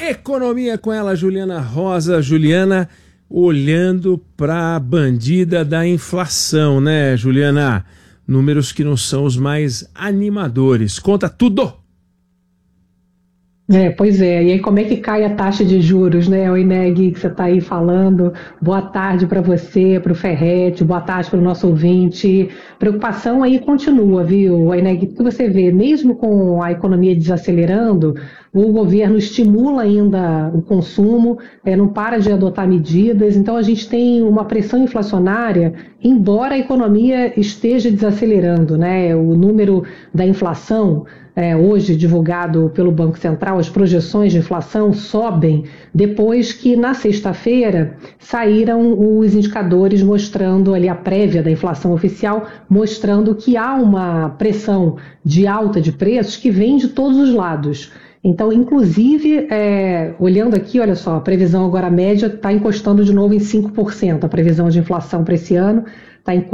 Economia com ela, Juliana Rosa. Juliana, olhando para a bandida da inflação, né, Juliana? Números que não são os mais animadores. Conta tudo! Pois é. E aí, como é que cai a taxa de juros, né, o INEG, que você está aí falando? Boa tarde para você, para o Ferretti, boa tarde para o nosso ouvinte. Preocupação aí continua, viu, INEG? Porque você vê, mesmo com a economia desacelerando, o governo estimula ainda o consumo, não para de adotar medidas, então a gente tem uma pressão inflacionária, embora a economia esteja desacelerando, né? O número da inflação, hoje divulgado pelo Banco Central, as projeções de inflação sobem depois que na sexta-feira saíram os indicadores mostrando ali a prévia da inflação oficial, mostrando que há uma pressão de alta de preços que vem de todos os lados. Então, inclusive, olhando aqui, olha só, a previsão agora média está encostando de novo em 5%, a previsão de inflação para esse ano está em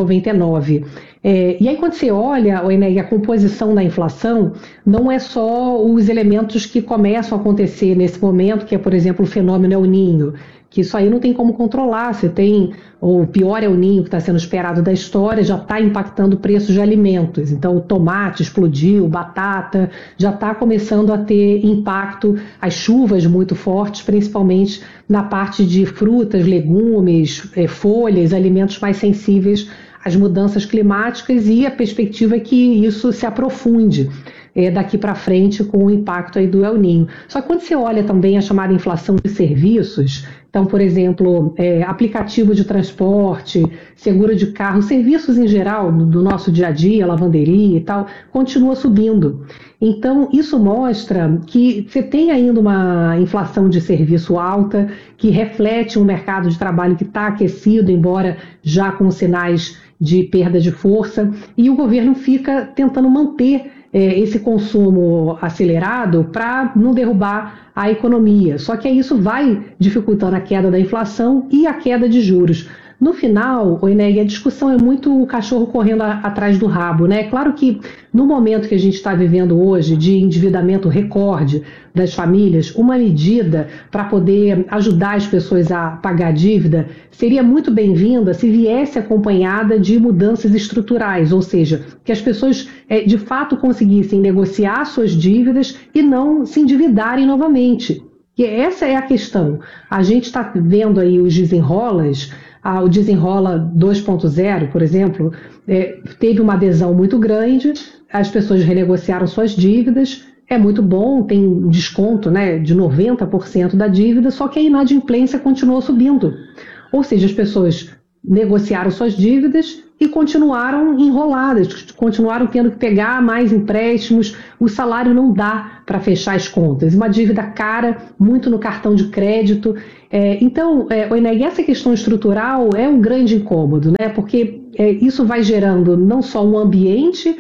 4,99%. E aí, quando você olha, a composição da inflação, não é só os elementos que começam a acontecer nesse momento, que é, por exemplo, o fenômeno El Niño, que isso aí não tem como controlar. Você tem o pior El Niño que está sendo esperado da história, já está impactando preços de alimentos. Então, o tomate explodiu, batata, já está começando a ter impacto, as chuvas muito fortes, principalmente na parte de frutas, legumes, folhas, alimentos mais sensíveis às mudanças climáticas, e a perspectiva é que isso se aprofunde daqui para frente com o impacto aí do El Niño. Só que quando você olha também a chamada inflação de serviços, então, por exemplo, aplicativo de transporte, seguro de carro, serviços em geral do nosso dia a dia, lavanderia e tal, continua subindo. Então, isso mostra que você tem ainda uma inflação de serviço alta, que reflete um mercado de trabalho que está aquecido, embora já com sinais de perda de força, e o governo fica tentando manter esse consumo acelerado para não derrubar a economia. Só que isso vai dificultando a queda da inflação e a queda de juros. No final, a discussão é muito o cachorro correndo atrás do rabo, né? Claro que no momento que a gente está vivendo hoje de endividamento recorde das famílias, uma medida para poder ajudar as pessoas a pagar a dívida seria muito bem-vinda se viesse acompanhada de mudanças estruturais, ou seja, que as pessoas de fato conseguissem negociar suas dívidas e não se endividarem novamente. E essa é a questão. A gente está vendo aí os desenrolas. O Desenrola 2.0, por exemplo, teve uma adesão muito grande, as pessoas renegociaram suas dívidas, é muito bom, tem um desconto, né, de 90% da dívida, só que a inadimplência continuou subindo. Ou seja, as pessoas negociaram suas dívidas e continuaram enroladas, continuaram tendo que pegar mais empréstimos, o salário não dá para fechar as contas, uma dívida cara, muito no cartão de crédito. Então, essa questão estrutural é um grande incômodo, né? Porque isso vai gerando não só um ambiente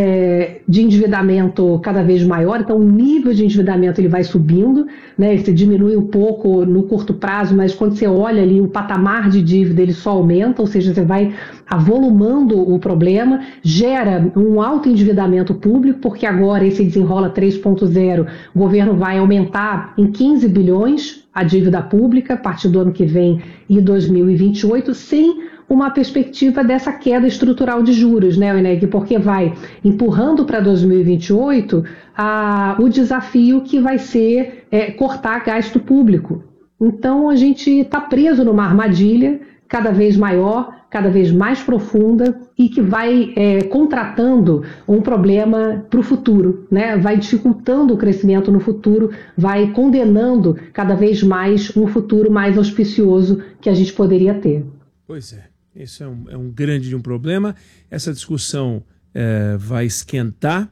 de endividamento cada vez maior, então o nível de endividamento ele vai subindo, né? Ele se diminui um pouco no curto prazo, mas quando você olha ali o patamar de dívida ele só aumenta, ou seja, você vai avolumando o problema, gera um alto endividamento público, porque agora esse Desenrola 3.0, o governo vai aumentar em 15 bilhões a dívida pública a partir do ano que vem e 2028, sem uma perspectiva dessa queda estrutural de juros, né, INEG? Porque vai empurrando para 2028 o desafio que vai ser cortar gasto público. Então, a gente está preso numa armadilha cada vez maior, cada vez mais profunda e que vai contratando um problema para o futuro, né? Vai dificultando o crescimento no futuro, vai condenando cada vez mais um futuro mais auspicioso que a gente poderia ter. Pois é. Isso é um grande problema. Essa discussão vai esquentar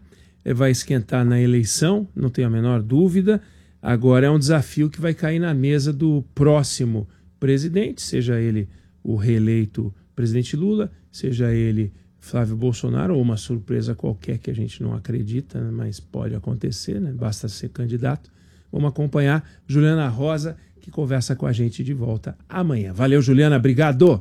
na eleição, não tenho a menor dúvida. Agora é um desafio que vai cair na mesa do próximo presidente, seja ele o reeleito presidente Lula, seja ele Flávio Bolsonaro, ou uma surpresa qualquer que a gente não acredita, mas pode acontecer, né? Basta ser candidato. Vamos acompanhar Juliana Rosa, que conversa com a gente de volta amanhã. Valeu, Juliana, obrigado!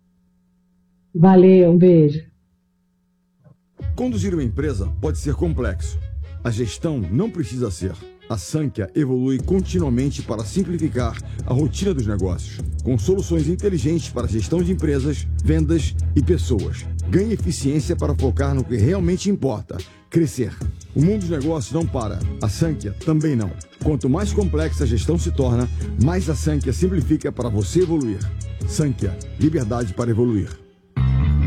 Valeu, um beijo. Conduzir uma empresa pode ser complexo. A gestão não precisa ser. A Sankhya evolui continuamente para simplificar a rotina dos negócios, com soluções inteligentes para a gestão de empresas, vendas e pessoas. Ganhe eficiência para focar no que realmente importa, crescer. O mundo dos negócios não para, a Sankhya também não. Quanto mais complexa a gestão se torna, mais a Sankhya simplifica para você evoluir. Sankhya, liberdade para evoluir.